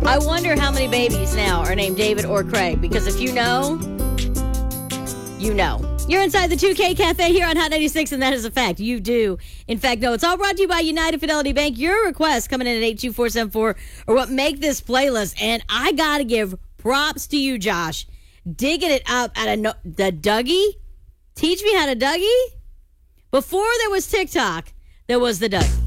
I wonder how many babies now are named David or Craig, because if you know, you know. You're inside the 2K Cafe here on Hot 96, and that is a fact. You do, in fact, know. It's all brought to you by United Fidelity Bank. Your requests coming in at 82474 are what make this playlist, and I got to give props to you, Josh. Digging it up at the Dougie. Teach me how to Dougie. Before there was TikTok, there was the Dougie.